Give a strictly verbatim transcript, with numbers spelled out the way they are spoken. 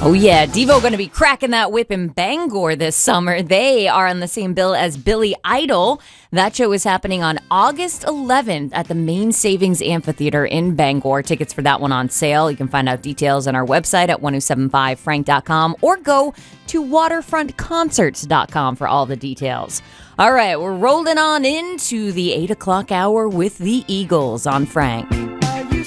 Oh yeah, Devo going to be cracking that whip in Bangor this summer. They are on the same bill as Billy Idol. That show is happening on August eleventh at the Main Savings Amphitheater in Bangor. Tickets for that one on sale. You can find out details on our website at ten seventy-five frank dot com or go to waterfront concerts dot com for all the details. All right, we're rolling on into the eight o'clock hour with the Eagles on Frank.